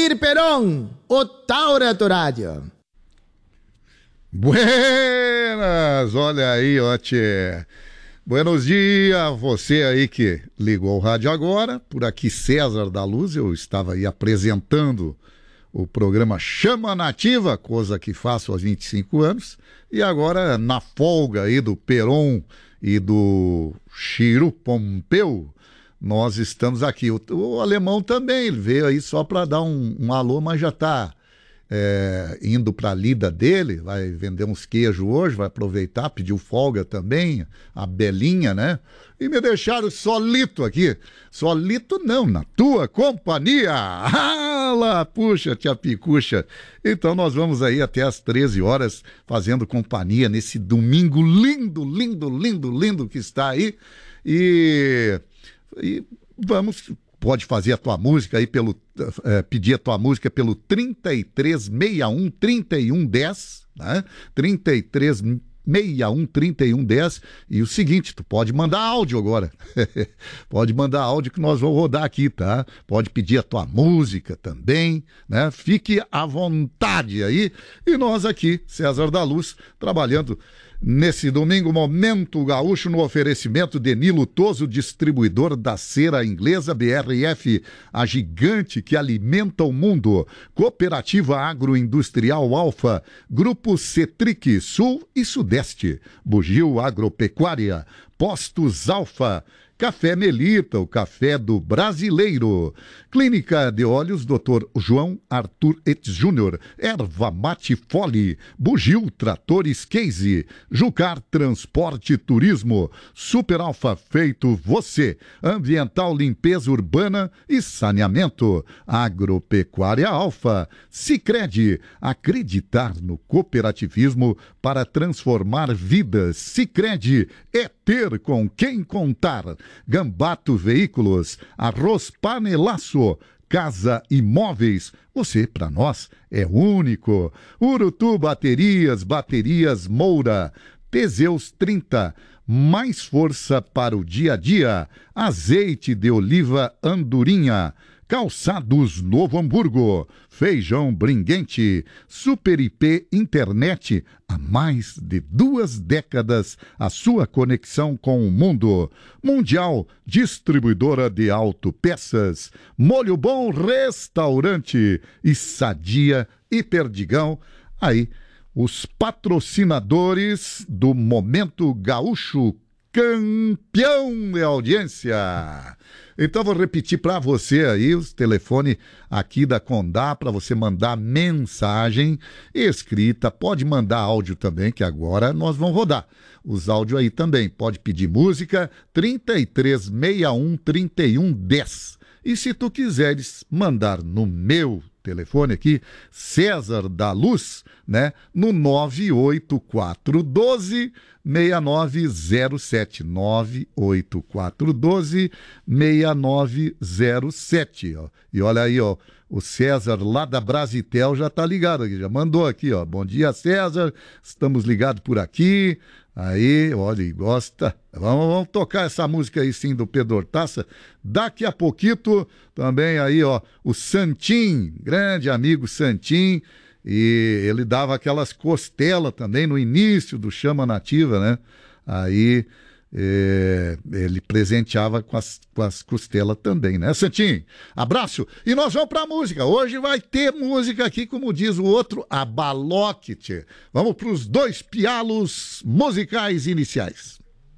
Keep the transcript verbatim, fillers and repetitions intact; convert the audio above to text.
Valdir Perón, o Taura do Rádio. Buenas, olha aí, ó, tchê. Buenos dias, você aí que ligou o rádio agora. Por aqui César da Luz, eu estava aí apresentando o programa Chama Nativa, coisa que faço há vinte e cinco anos. E agora, na folga aí do Perón e do Chiru Pompeu, nós estamos aqui. O, o alemão também, ele veio aí só para dar um, um alô, mas já está é, indo para a lida dele, vai vender uns queijos hoje, vai aproveitar, pediu folga também, a Belinha, né? E me deixaram solito aqui. Solito não, na tua companhia. Ala, puxa, tia Picuxa. Então nós vamos aí até às treze horas fazendo companhia nesse domingo lindo, lindo, lindo, lindo que está aí. E... E vamos, pode fazer a tua música aí pelo, é, pedir a tua música pelo trinta e três sessenta e um, trinta e um dez, né? trinta e três sessenta e um, trinta e um dez. E o seguinte, tu pode mandar áudio agora. Pode mandar áudio que nós vamos rodar aqui, tá? Pode pedir a tua música também, né? Fique à vontade aí. E nós aqui, César da Luz, trabalhando nesse domingo, Momento Gaúcho, no oferecimento de Nilo Toso, distribuidor da cera inglesa, B R F, a gigante que alimenta o mundo, Cooperativa Agroindustrial Alfa, Grupo Cetric, Sul e Sudeste, Bugio Agropecuária, Postos Alfa, Café Melita, o café do brasileiro. Clínica de Olhos, doutor João Arthur Et Júnior. Erva Mate Fole. Bugio Tratores Case. Jucar Transporte e Turismo. Super Alfa Feito Você. Ambiental Limpeza Urbana e Saneamento. Agropecuária Alfa. Sicredi. Acreditar no cooperativismo para transformar vidas. Sicredi é ter com quem contar. Gambato Veículos, Arroz Panelaço, Casa Imóveis, você para nós é único. Urutu Baterias, Baterias Moura, Teseus trinta, mais força para o dia a dia. Azeite de oliva Andorinha, Calçados Novo Hamburgo, Feijão Bringuente, Super I P Internet, há mais de duas décadas, a sua conexão com o mundo. Mundial, distribuidora de autopeças, Molho Bom Restaurante e Sadia e Perdigão. Aí, os patrocinadores do Momento Gaúcho, campeão de audiência. Então vou repetir para você aí os telefones aqui da Condá para você mandar mensagem escrita, pode mandar áudio também, que agora nós vamos rodar os áudios aí também. Pode pedir música, trinta e três sessenta e um, trinta e um dez. E se tu quiseres mandar no meu telefone aqui, César da Luz, né, no nove oito quatro um dois, seis nove zero sete, nove oito quatro um dois, seis nove zero sete, ó. E olha aí, ó, o César lá da Brasitel já tá ligado aqui, já mandou aqui, ó. Bom dia, César, estamos ligados por aqui. Aí, olha, e gosta. Vamos, vamos tocar essa música aí sim do Pedro Hortaça. Daqui a pouquito também aí, ó, o Santim, grande amigo Santim, e ele dava aquelas costelas também no início do Chama Nativa, né? Aí é, ele presenteava com as, com as costelas também, né, Santim? Abraço! E nós vamos pra música. Hoje vai ter música aqui, como diz o outro, a Baloque. Vamos pros dois pialos musicais iniciais.